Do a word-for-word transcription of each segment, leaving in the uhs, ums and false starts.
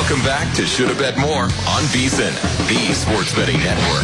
Welcome back to Shoulda Bet More on VSiN, the Sports Betting Network.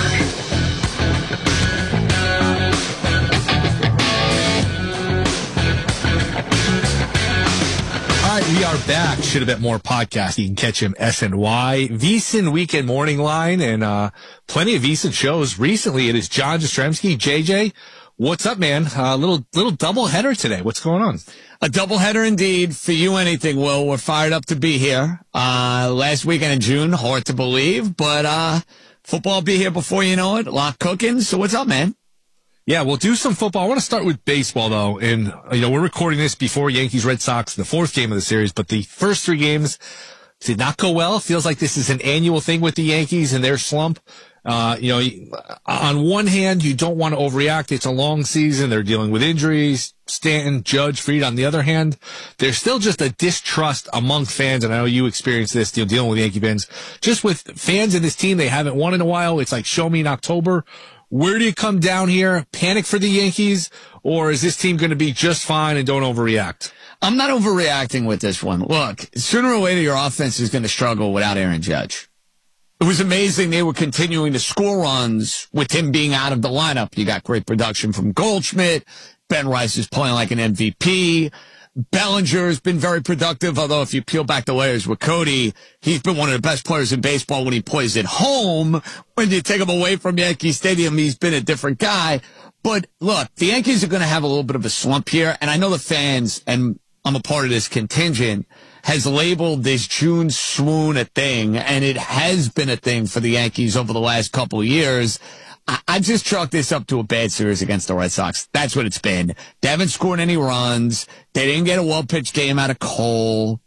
All right, we are back. Shoulda Bet More podcast. You can catch him S N Y, VSiN Weekend Morning Line, and uh, plenty of VSiN shows. Recently, it is John Jastrzemski. J J, what's up, man? A uh, little little double header today. What's going on? A doubleheader indeed. For you, anything, Will. We're fired up to be here. Uh, last weekend in June, hard to believe, but uh, football will be here before you know it. A lot cooking. So what's up, man? Yeah, we'll do some football. I want to start with baseball, though. And, you know, we're recording this before Yankees-Red Sox, the fourth game of the series, but the first three games did not go well. Feels like this is an annual thing with the Yankees and their slump. Uh, you know, on one hand, you don't want to overreact. It's a long season. They're dealing with injuries. Stanton, Judge, Fried. On the other hand, there's still just a distrust among fans, and I know you experienced this, you know, dealing with Yankee fans. Just with fans in this team, they haven't won in a while. It's like, show me in October. Where do you come down here? Panic for the Yankees, or is this team going to be just fine and don't overreact? I'm not overreacting with this one. Look, sooner or later, your offense is going to struggle without Aaron Judge. It was amazing they were continuing to score runs with him being out of the lineup. You got great production from Goldschmidt. Ben Rice is playing like an M V P. Bellinger has been very productive, although if you peel back the layers with Cody, he's been one of the best players in baseball when he plays at home. When you take him away from Yankee Stadium, he's been a different guy. But look, the Yankees are going to have a little bit of a slump here, and I know the fans, and I'm a part of this contingent, has labeled this June swoon a thing, and it has been a thing for the Yankees over the last couple of years. I, I just chalk this up to a bad series against the Red Sox. That's what it's been. They haven't scored any runs. They didn't get a well-pitched game out of Cole.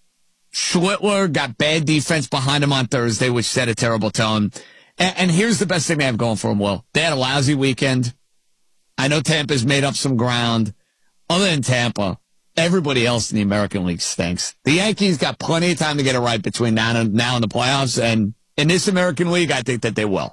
Schlittler got bad defense behind him on Thursday, which set a terrible tone. And, and here's the best thing they have going for them, Will. They had a lousy weekend. I know Tampa's made up some ground. Other than Tampa, everybody else in the American League stinks. The Yankees got plenty of time to get it right between now and now and the playoffs, and in this American League, I think that they will.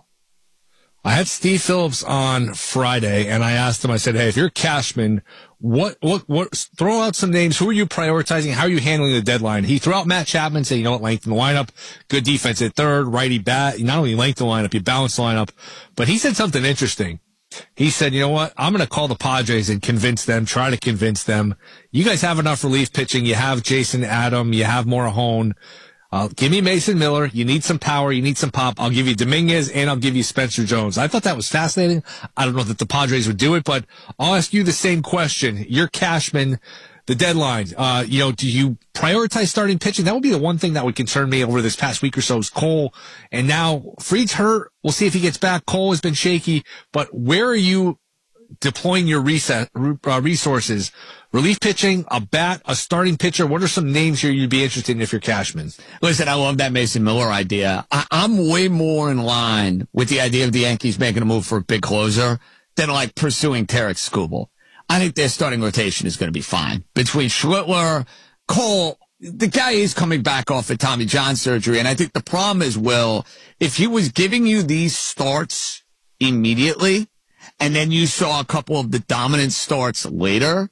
I had Steve Phillips on Friday, and I asked him, I said, hey, if you're Cashman, what, what, what, throw out some names. Who are you prioritizing? How are you handling the deadline? He threw out Matt Chapman, say, you know what, lengthen the lineup, good defense at third, righty bat. Not only lengthen the lineup, you balance the lineup, but he said something interesting. He said, you know what, I'm going to call the Padres and convince them, try to convince them. You guys have enough relief pitching. You have Jason Adam. You have Morahone. Uh, give me Mason Miller. You need some power. You need some pop. I'll give you Dominguez, and I'll give you Spencer Jones. I thought that was fascinating. I don't know that the Padres would do it, but I'll ask you the same question. You're Cashman, the deadline. Uh, you know, do you prioritize starting pitching? That would be the one thing that would concern me over this past week or so is Cole. And now Fried's hurt. We'll see if he gets back. Cole has been shaky, but where are you deploying your reset, uh, resources? Relief pitching, a bat, a starting pitcher. What are some names here you'd be interested in if you're Cashman? Listen, I love that Mason Miller idea. I- I'm way more in line with the idea of the Yankees making a move for a big closer than like pursuing Tarek Skubal. I think their starting rotation is going to be fine. Between Schlittler, Cole, the guy is coming back off of Tommy John surgery, and I think the problem is, Will, if he was giving you these starts immediately, and then you saw a couple of the dominant starts later,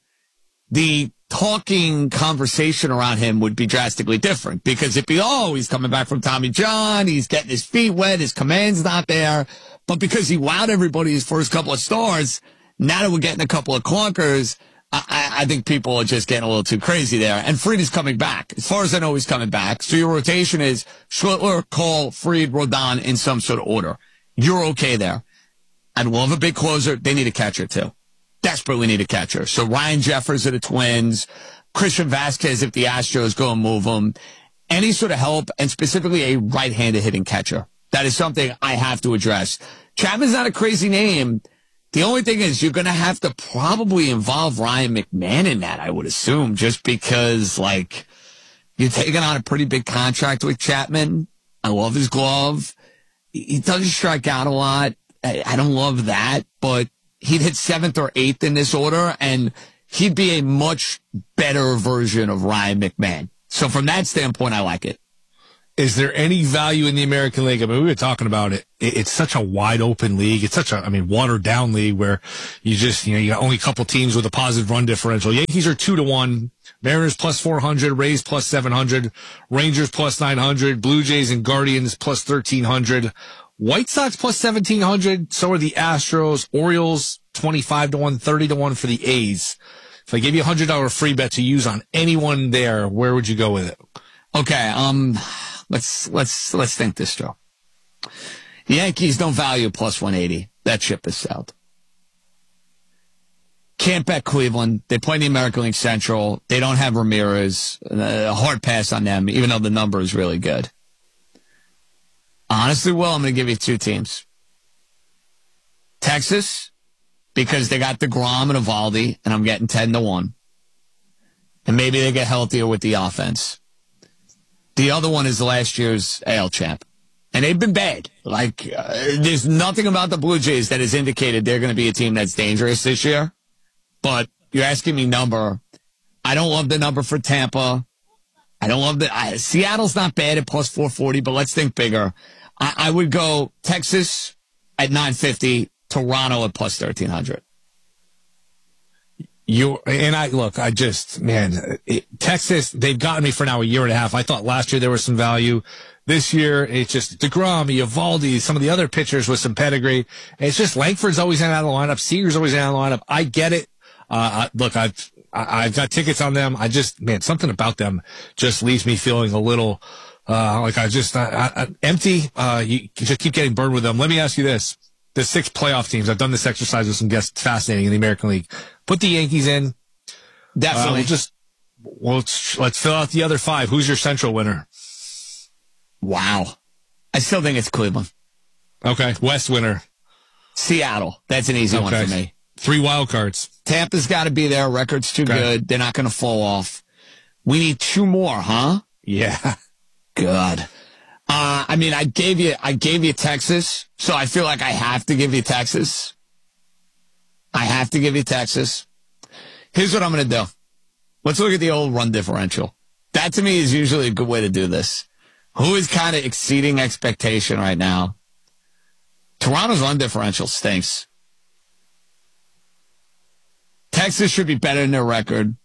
the talking conversation around him would be drastically different, because it'd be, oh, he's coming back from Tommy John, he's getting his feet wet, his command's not there. But because he wowed everybody his first couple of starts, now that we're getting a couple of clunkers, I, I think people are just getting a little too crazy there. And Fried is coming back. As far as I know, he's coming back. So your rotation is Schlittler, Cole, Fried, Rodon in some sort of order. You're okay there. I'd love a big closer. They need a catcher, too. Desperately need a catcher. So Ryan Jeffers of the Twins, Christian Vasquez if the Astros go and move him. Any sort of help, and specifically a right-handed hitting catcher. That is something I have to address. Chapman's not a crazy name. The only thing is you're going to have to probably involve Ryan McMahon in that, I would assume, just because, like, you're taking on a pretty big contract with Chapman. I love his glove. He doesn't strike out a lot. I, I don't love that, but he'd hit seventh or eighth in this order, and he'd be a much better version of Ryan McMahon. So from that standpoint, I like it. Is there any value in the American League? I mean, we were talking about it. It's such a wide open league. It's such a, I mean, watered down league where you just, you know, you got only a couple teams with a positive run differential. Yankees are two to one. Mariners plus four hundred. Rays plus seven hundred. Rangers plus nine hundred. Blue Jays and Guardians plus thirteen hundred. White Sox plus seventeen hundred. So are the Astros. Orioles twenty-five to one, thirty to one for the A's. If I gave you a one hundred dollars free bet to use on anyone there, where would you go with it? Okay, um, let's let's let's think this through. The Yankees don't value plus one eighty. That ship has sailed. Can't bet Cleveland. They play in the American League Central. They don't have Ramirez. A hard pass on them, even though the number is really good. Honestly, Will, I'm going to give you two teams. Texas, because they got DeGrom and Evaldi, and I'm getting ten to one. And maybe they get healthier with the offense. The other one is last year's A L champ. And they've been bad. Like, uh, there's nothing about the Blue Jays that has indicated they're going to be a team that's dangerous this year. But you're asking me number. I don't love the number for Tampa. I don't love the I, Seattle's not bad at plus four forty, but let's think bigger. I, I would go Texas at nine fifty, Toronto at plus thirteen hundred. You and I look. I just man, it, Texas. They've gotten me for now a year and a half. I thought last year there was some value. This year it's just DeGrom, Evaldi, some of the other pitchers with some pedigree. It's just Langford's always in and out of the lineup. Seager's always in and out of the lineup. I get it. Uh, I, look, I've I, I've got tickets on them. I just man, something about them just leaves me feeling a little uh, like I just I, I, empty. Uh, you, you just keep getting burned with them. Let me ask you this. The six playoff teams. I've done this exercise with some guests. It's fascinating in the American League. Put the Yankees in. Definitely. Uh, we'll just well, let's, let's fill out the other five. Who's your central winner? Wow. I still think it's Cleveland. Okay. West winner. Seattle. That's an easy okay. one for me. Three wild cards. Tampa's got to be there. Record's too okay. good. They're not going to fall off. We need two more, huh? Yeah. God. Uh, I mean, I gave you, I gave you Texas, so I feel like I have to give you Texas. I have to give you Texas. Here's what I'm going to do. Let's look at the old run differential. That to me is usually a good way to do this. Who is kind of exceeding expectation right now? Toronto's run differential stinks. Texas should be better than their record.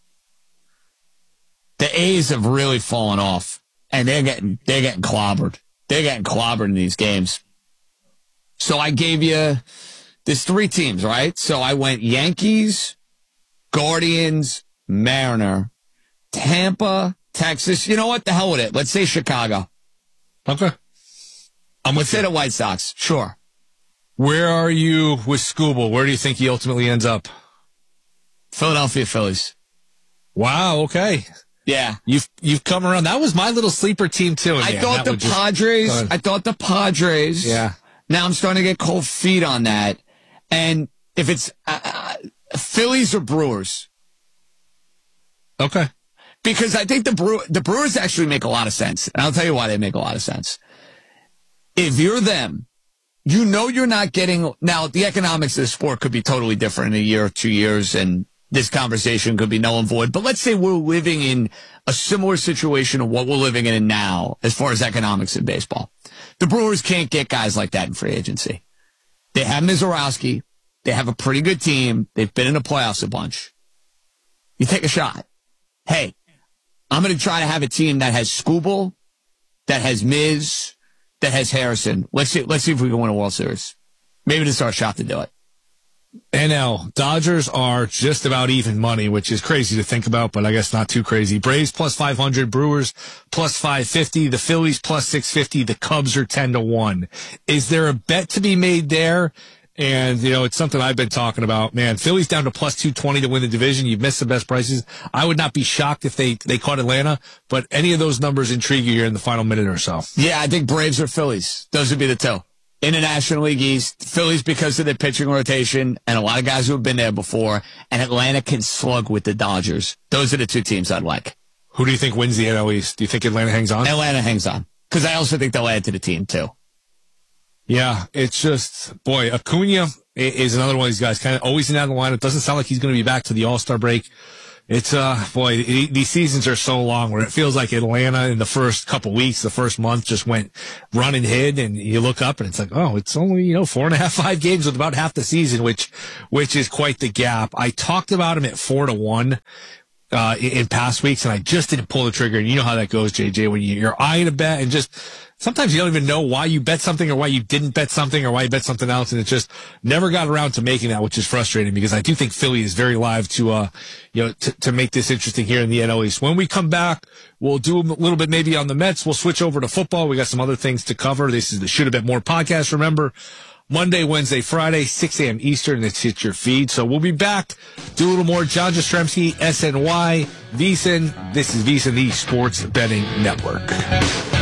The A's have really fallen off. And they're getting they're getting clobbered. They're getting clobbered in these games. So I gave you there's three teams, right? So I went Yankees, Guardians, Mariner, Tampa, Texas. You know what? The hell with it. Let's say Chicago. Okay. I'm Let's say the White Sox. Sure. Where are you with Skubal? Where do you think he ultimately ends up? Philadelphia Phillies. Wow. Okay. Yeah. You've, you've come around. That was my little sleeper team too. I thought the Padres, just, I thought the Padres. Yeah. Now I'm starting to get cold feet on that. And if it's uh, Phillies or Brewers. Okay. Because I think the Brew, the Brewers actually make a lot of sense. And I'll tell you why they make a lot of sense. If you're them, you know you're not getting, now the economics of the sport could be totally different in a year or two years, and this conversation could be null and void. But let's say we're living in a similar situation of what we're living in now as far as economics in baseball. The Brewers can't get guys like that in free agency. They have Mizorowski. They have a pretty good team. They've been in the playoffs a bunch. You take a shot. Hey, I'm going to try to have a team that has Skubal, that has Miz, that has Harrison. Let's see, let's see if we can win a World Series. Maybe this is our shot to do it. N L, Dodgers are just about even money, which is crazy to think about, but I guess not too crazy. Braves plus five hundred, Brewers plus five fifty, the Phillies plus six fifty, the Cubs are ten to one. Is there a bet to be made there? And, you know, it's something I've been talking about. Man, Phillies down to plus two twenty to win the division. You've missed the best prices. I would not be shocked if they, they caught Atlanta, but any of those numbers intrigue you here in the final minute or so. Yeah, I think Braves or Phillies. Those would be the two. In the National League East, Phillies because of their pitching rotation and a lot of guys who have been there before, and Atlanta can slug with the Dodgers. Those are the two teams I'd like. Who do you think wins the N L East? Do you think Atlanta hangs on? Atlanta hangs on. Because I also think they'll add to the team, too. Yeah, it's just, boy, Acuna is another one of these guys, kind of always in and out of the lineup. Doesn't sound like he's going to be back to the All-Star break. It's, uh, boy, it, these seasons are so long where it feels like Atlanta in the first couple weeks, the first month just went run and hid, and you look up and it's like, oh, it's only, you know, four and a half, five games with about half the season, which, which is quite the gap. I talked about him at four to one. Uh, in, in past weeks, and I just didn't pull the trigger. And you know how that goes, J J, when you, you're eyeing a bet and just sometimes you don't even know why you bet something or why you didn't bet something or why you bet something else. And it just never got around to making that, which is frustrating because I do think Philly is very live to, uh, you know, to, to make this interesting here in the N L East. When we come back, we'll do a little bit maybe on the Mets. We'll switch over to football. We got some other things to cover. This is the Should Have Bet More podcast. Remember, Monday, Wednesday, Friday, six a.m. Eastern. It's hit your feed. So we'll be back. Do a little more. John Jastrzemski, S N Y, VSiN. This is VSiN, the Sports Betting Network.